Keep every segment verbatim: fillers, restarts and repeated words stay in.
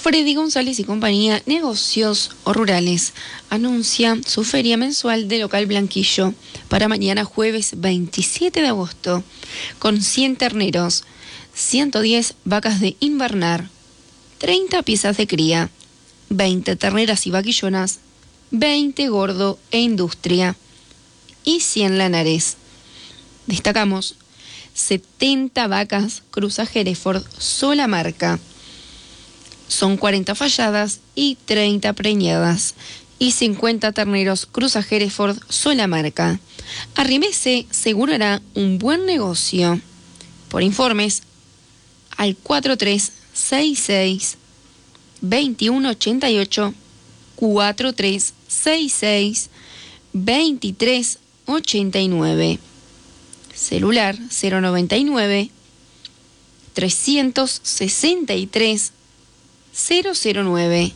Freddy González y compañía Negocios Rurales anuncia su feria mensual de local Blanquillo para mañana jueves veintisiete de agosto con cien terneros, ciento diez vacas de invernar, treinta piezas de cría, veinte terneras y vaquillonas, veinte gordo e industria y cien lanares. Destacamos setenta vacas cruza Hereford sola marca. Son cuarenta falladas y treinta preñadas y cincuenta terneros cruza Hereford sola marca. Arrímese, seguro hará un buen negocio. Por informes al cuatro tres seis seis, dos uno ocho ocho, cuatro tres seis seis, dos tres ocho nueve. Celular cero noventa y nueve, trescientos sesenta y tres, cero cero nueve.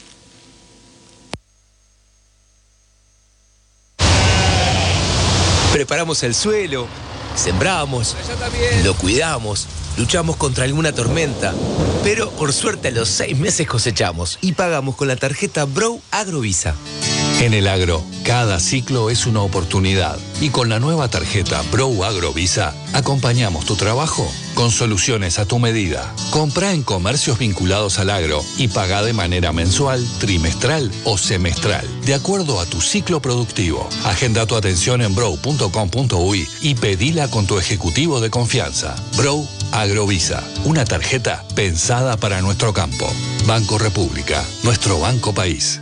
Preparamos el suelo, sembramos, lo cuidamos, luchamos contra alguna tormenta, pero por suerte a los seis meses cosechamos y pagamos con la tarjeta Bro Agrovisa. En el agro, cada ciclo es una oportunidad y con la nueva tarjeta Bro Agrovisa acompañamos tu trabajo con soluciones a tu medida. Comprá en comercios vinculados al agro y pagá de manera mensual, trimestral o semestral, de acuerdo a tu ciclo productivo. Agenda tu atención en bro punto com punto uy y pedila con tu ejecutivo de confianza. Bro Agrovisa, una tarjeta pensada para nuestro campo. Banco República, nuestro banco país.